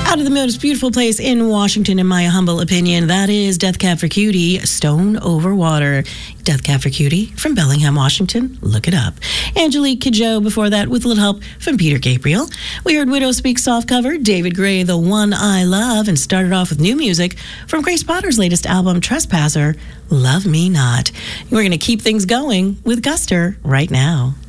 Out of the most beautiful place in Washington, in my humble opinion, that is Death Cab for Cutie, Stone Over Water. Death Cab for Cutie from Bellingham, Washington. Look it up. Angelique Kidjo before that with a little help from Peter Gabriel. We heard Widow Speak soft cover, David Gray, The One I Love, and started off with new music from Grace Potter's latest album, Trespasser, Love Me Not. We're going to keep things going with Guster right now.